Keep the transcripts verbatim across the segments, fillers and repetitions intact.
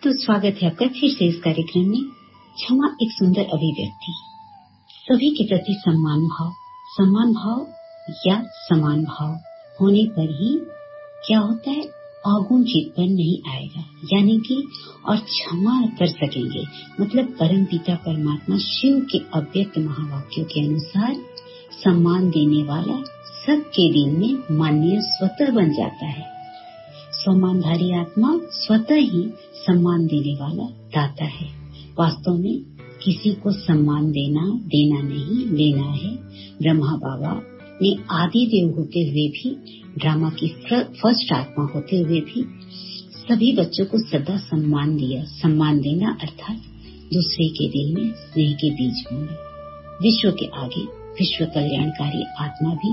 तो स्वागत है आपका फिर से इस कार्यक्रम में। क्षमा एक सुंदर अभिव्यक्ति, सभी के प्रति सम्मान भाव, सम्मान भाव या समान भाव होने पर ही क्या होता है, अवगुण जीत पर नहीं आएगा, यानी कि और क्षमा कर सकेंगे। मतलब परम पिता परमात्मा शिव के अव्यक्त महावाक्यों के अनुसार सम्मान देने वाला सबके दिल में माननीय स्वतः बन जाता है। सम्मानधारी आत्मा स्वतः ही सम्मान देने वाला दाता है। वास्तव में किसी को सम्मान देना देना नहीं, लेना है। ब्रह्मा बाबा ने आदि देव होते हुए भी, ड्रामा की फर्स्ट आत्मा होते हुए भी सभी बच्चों को सदा सम्मान दिया। सम्मान देना अर्थात दूसरे के दिल में स्नेह के बीज बोना। विश्व के आगे विश्व कल्याणकारी आत्मा भी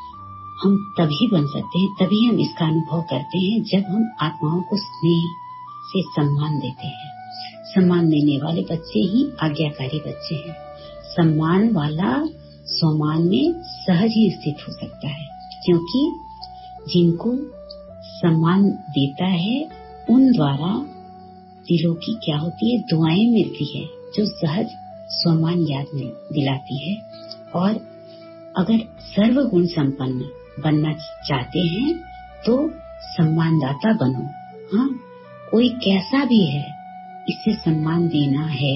हम तभी बन सकते हैं, तभी हम इसका अनुभव करते हैं जब हम आत्माओं को स्नेह से सम्मान देते हैं। सम्मान देने वाले बच्चे ही आज्ञाकारी बच्चे हैं। सम्मान वाला सम्मान में सहज ही स्थित हो सकता है, क्योंकि जिनको सम्मान देता है उन द्वारा दिलों की क्या होती है, दुआएं मिलती है, जो सहज सम्मान याद दिलाती है। और अगर सर्वगुण संपन्न बनना चाहते हैं तो सम्मानदाता बनो। हाँ, कोई कैसा भी है इससे सम्मान देना है,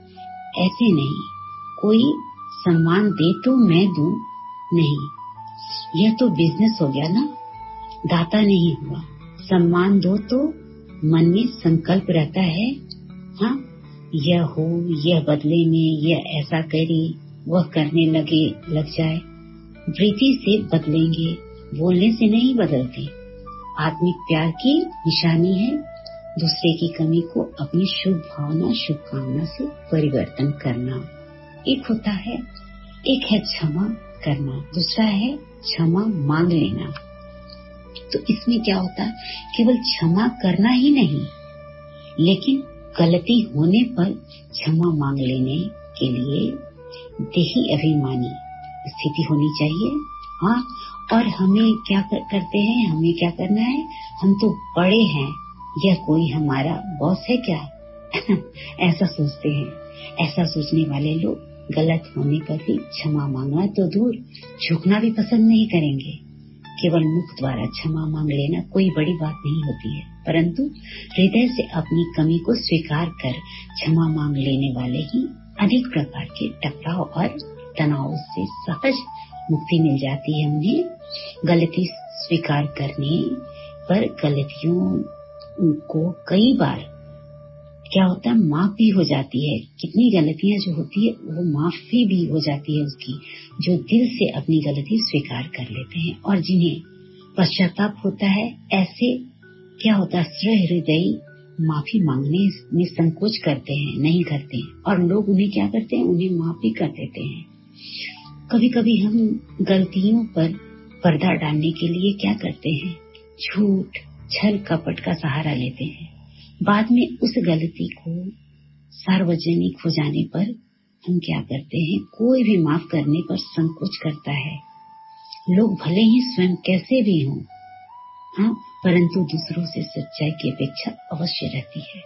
ऐसे नहीं। कोई सम्मान दे तो मैं दूं, नहीं, यह तो बिजनेस हो गया ना, दाता नहीं हुआ। सम्मान दो तो मन में संकल्प रहता है, हाँ यह हो, यह बदले में, यह ऐसा करे, वह करने लगे लग जाए। वृत्ति से बदलेंगे, बोलने से नहीं बदलते। आत्मिक प्यार की निशानी है दूसरे की कमी को अपनी शुभ भावना शुभकामना से परिवर्तन करना। एक होता है, एक है क्षमा करना, दूसरा है क्षमा मांग लेना। तो इसमें क्या होता है, केवल क्षमा करना ही नहीं, लेकिन गलती होने पर क्षमा मांग लेने के लिए देही अभिमानी स्थिति होनी चाहिए। हाँ, और हमें क्या कर, करते हैं, हमें क्या करना है, हम तो बड़े हैं, यह कोई हमारा बॉस है क्या ऐसा सोचते हैं। ऐसा सोचने वाले लोग गलत होने पर भी क्षमा मांगना तो दूर, झुकना भी पसंद नहीं करेंगे। केवल मुख द्वारा क्षमा मांग लेना कोई बड़ी बात नहीं होती है, परंतु हृदय से अपनी कमी को स्वीकार कर क्षमा मांग लेने वाले ही अनेक प्रकार के टकराव और तनाव से सहज मुक्ति मिल जाती है। उन्हें गलती स्वीकार करने पर गलतियों को कई बार क्या होता है, माफ भी हो जाती है। कितनी गलतियां जो होती है वो माफी भी हो जाती है उसकी, जो दिल से अपनी गलती स्वीकार कर लेते हैं। और जिन्हें पश्चाताप होता है, ऐसे क्या होता है, सहृदयी माफी मांगने में संकोच करते हैं, नहीं करते हैं। और लोग उन्हें क्या करते हैं, उन्हें माफ भी कर देते हैं। कभी कभी हम गलतियों पर पर्दा डालने के लिए क्या करते हैं, झूठ छल कपट का सहारा लेते हैं। बाद में उस गलती को सार्वजनिक हो जाने पर हम क्या करते हैं, कोई भी माफ करने पर संकोच करता है। लोग भले ही स्वयं कैसे भी हों, हाँ, परंतु दूसरों से सच्चाई की अपेक्षा अवश्य रहती है।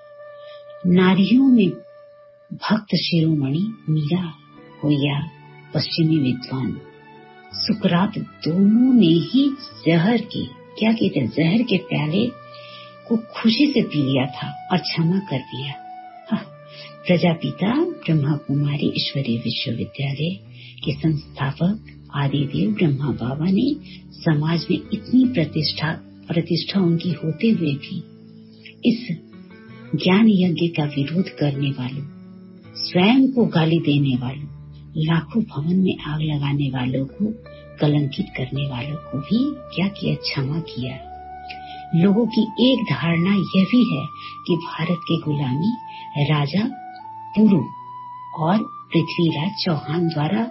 नारियों में भक्त शिरोमणि मीरा हो या पश्चिमी विद्वान सुकरात, दोनों ने ही जहर के क्या कहते हैं, जहर के प्याले को खुशी से पी लिया था और क्षमा कर दिया। हाँ, प्रजापिता ब्रह्मा कुमारी ईश्वरीय विश्वविद्यालय के संस्थापक आदिदेव ब्रह्मा बाबा ने समाज में इतनी प्रतिष्ठा प्रतिष्ठा उनकी होते हुए भी इस ज्ञान यज्ञ का विरोध करने वालों, स्वयं को गाली देने वालों, लाखों भवन में आग लगाने वालों को, कलंकित करने वालों को भी क्या किया, क्षमा किया। लोगों की एक धारणा यह भी है कि भारत के गुलामी राजा पुरु और पृथ्वीराज चौहान द्वारा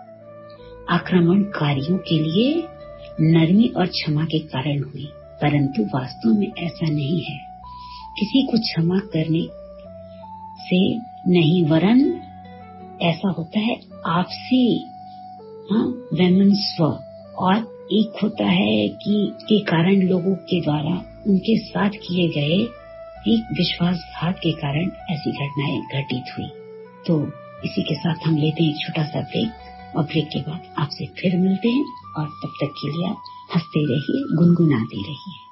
आक्रमणकारियों के लिए नरमी और क्षमा के कारण हुई, परंतु वास्तव में ऐसा नहीं है। किसी को क्षमा करने से नहीं, वरन ऐसा होता है आपसी, हाँ, वैमनस्व, और एक होता है कि के कारण लोगों के द्वारा उनके साथ किए गए एक विश्वासघात के कारण ऐसी घटनाएं घटित हुई। तो इसी के साथ हम लेते हैं एक छोटा सा ब्रेक और ब्रेक के बाद आपसे फिर मिलते हैं और तब तक के लिए आप हंसते रहिए, गुनगुनाते रहिए।